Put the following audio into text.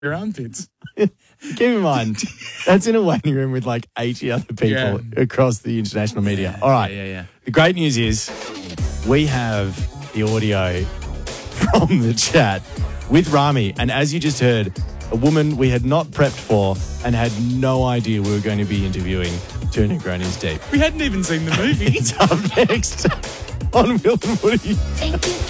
your armpits. Keep in mind, that's in a waiting room with like 80 other people across the international media. All right. Yeah. The great news is we have the audio from the chat with Rami. And as you just heard, a woman we had not prepped for and had no idea we were going to be interviewing 2 Negronis Deep. We hadn't even seen the movie. It's up next on Will and Woody. Thank you.